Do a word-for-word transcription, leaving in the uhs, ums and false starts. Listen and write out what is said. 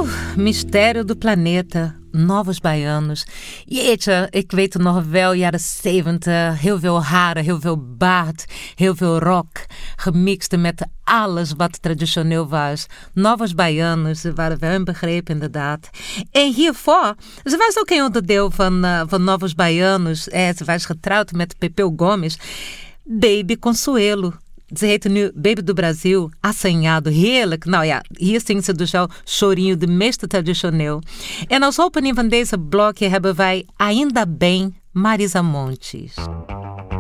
mistério do planeta, Novos Baianos. Jeetje, ik weet het nog wel, jaren zeventig. Heel veel haren, heel veel baard, heel veel rock. Gemixt met alles wat traditioneel was. Novos Baianos, ze waren wel een begrip inderdaad. En hiervoor, ze was ook een onderdeel van, uh, van Novos Baianos. Eh, ze was getrouwd met Pepeu Gomes. Baby Consuelo. Ze heette nu Baby do Brasil, assanhado, heerlijk. Nou ja, hier zingt ze dus al chorinho, de meest traditioneel. En als opening van deze blokje hebben wij Ainda Bem, Marisa Montes.